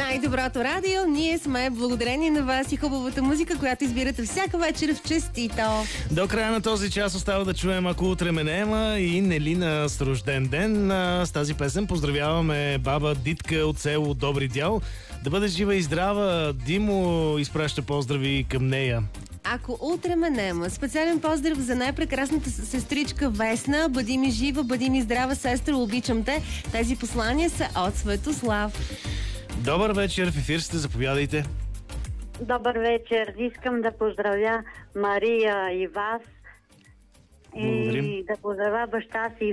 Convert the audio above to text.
най-доброто радио. Ние сме благодарени на вас и хубавата музика, която избирате всяка вечер в Честито. До края на този час остава да чуем Ако утре ме нема и Нелина с рожден ден. С тази песен поздравяваме баба Дитка от село Добри дял. Да бъде жива и здрава. Димо изпраща поздрави към нея. Ако утре ме нема. Специален поздрав за най-прекрасната сестричка Весна. Бъди ми жива, бъди ми здрава, сестра, обичам те. Тези послания са от Светослав. Добър вечер, в ефир сте, заповядайте. Добър вечер. Искам да поздравя Мария и вас. Благодарим. И да поздравя баща си